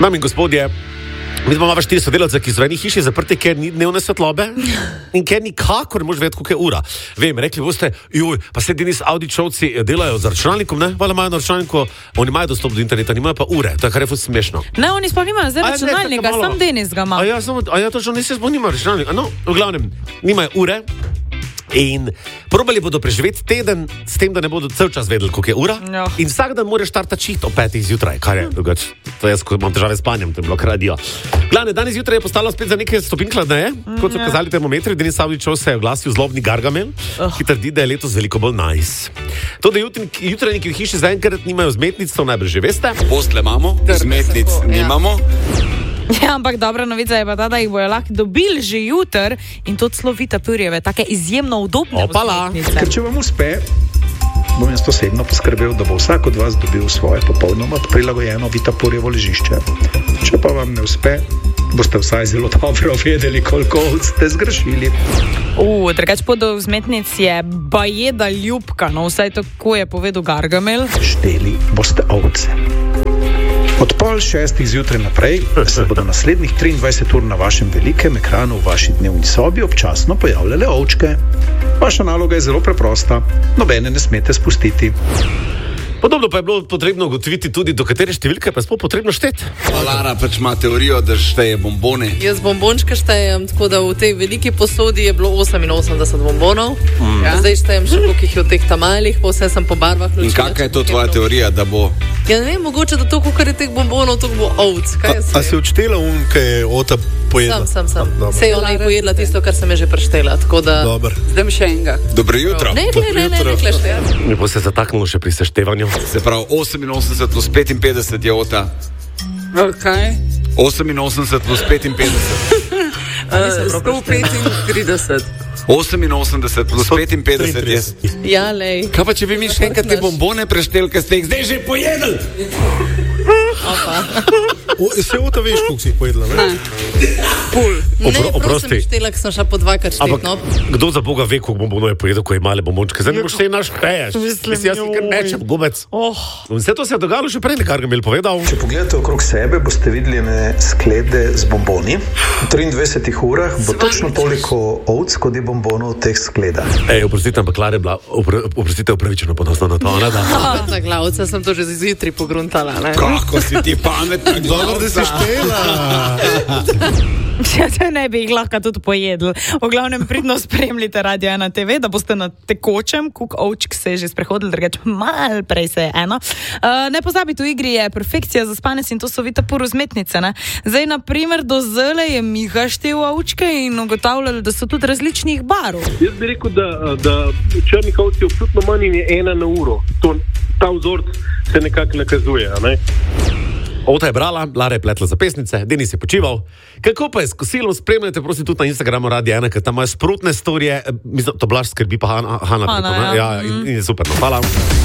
Dame in gospodje, mi imamo 4 sodelavce, ki so v eni hiši zaprti, ker ni dnevne svetlobe in ker nikakor ne moš vedeti, koliko je ura. Vem, rekli boste, pa se Denis Audičovci delajo z računalnikom, ne? Vala imajo na računalniku, oni imajo dostop do interneta, nimajo pa ure, to je kar je ful smešno. Ne, oni sploh nimajo zdaj računalnika, sam Denis ga ima. A ja, točno, nisi sploh nima računalnika. No, v glavnem, nimajo ure. In probali bodo preživeti teden s tem, da ne bodo cel čas vedeli, koliko je ura. Ja. In vsak dan moraš startati čit ob 5 zjutraj, kar je drugače. To jaz, ko imam težave s spanjem, to je bilo kar radio. Glavne, danes zjutraj je postalo spet za nekaj stopinj hladneje, kot so kazali termometri. Denis Audičov se je oglasil zlobni Gargamel, ki trdi, da je letos veliko bolj nice. To, da jutranjiki v hiši zaenkrat nimajo vzmetnic, to najbrž že veste. Postle imamo, vzmetnic nimamo. Ja, ampak dobra novica je pa ta, da jih bojo lahko dobili že jutr in to celo Vitapurjeve, take izjemno udobne vzmetnice. Ker če vam uspe, bom jaz osebno poskrbel, da bo vsak od vas dobil svoje popolnoma prilagojeno Vitapurjevo ležišče. Če pa vam ne uspe, boste vsaj zelo dobro vedeli, koliko ste zgrešili. Drugač pot do vzmetnic je bajeda ljubka, no vsaj tako je povedal Gargamel. Šteli boste ovce. Od 5:30 zjutraj naprej se bodo naslednjih 23 ur na vašem velikem ekranu v vaši dnevni sobi občasno pojavljale ovčke. Vaša naloga je zelo preprosta, nobene ne smete spustiti. Podobno pa je bilo potrebno ugotoviti tudi, do katere številke pa je sploh potrebno šteti. Lara pač ima teorijo, da šteje bombone. Jaz bombončke štejem, tako da v tej veliki posodi je bilo 88 bombonov. Zdaj štejem še koliko jih je v teh tamalih, pa vse sem po barvah. In kakšna je to tvoja teorija, da bo? Ja ne vem, mogoče da to, koliko je teh bombonov, to bo ovc. A si odštela kaj je Ota pojedla? Sem. Sej ona je pojedla tisto, kar sem je že preštela, tako da... Dobar. Zdaj mi še enega. Dobro jutro. Ne, štejem. Mi bo se zataknilo še pri seštevanju. Se pravi, 88 plus 55 je Ota. Kaj? 88 plus 55. 135. 88 plus 55 je. Ja, lej. Kaj pa, če bi mi še enkrat te bombone prešteli, ker ste jih zdaj že pojedli? Se Ota veš, koliko si jih pojedla, ne? Pul. Ne, oprosti. sem štela, ker sem šla po 2x štetno. Kdo za Boga ve, koliko bombonov je pojedel, ko je male bombončke? Zdaj ne boš se jim našteješ. Mislim, jaz nikar nečem, gubec. In vse to se je dogajalo že prej, kar Gargamel povedal. Če pogledate okrog sebe, boste videli sklede z bomboni. V 23 urah bo točno toliko ovc, kot je bombonov v teh skledah. Oprostite, ampak Klara je bila, upravičeno ponosna na to, ne da? Na glavca sem to že zjutraj pogruntala, ne? Kako si ti pametna, Dobro, da si štela. Ja, to ne bi jih lahko tudi pojedli. V glavnem pridno spremljite Radio 1 TV, da boste na tekočem, kuk ovčk se je že sprehodili, drugače malo prej se je eno. Ne pozabite, v igri je perfekcija za spanec in to so Vitapur vzmetnice, ne? Zdaj, na primer, do zele je Miha štel ovčke in ugotavljali, da so tudi različnih barv. Jaz bi rekel, da črnih ovc je občutno manj in je 1 na uro. Ta vzorc se nekako nakazuje, a ne? Ota je brala, Lara je pletla zapestnice, Denis je počival. Kako pa je s kosilom, spremljate prosim tudi na Instagramu Radio 1, ker tam imajo sprotne storije, mislim, to Blaž skrbi pa Hana. Ja, in je super, no, hvala.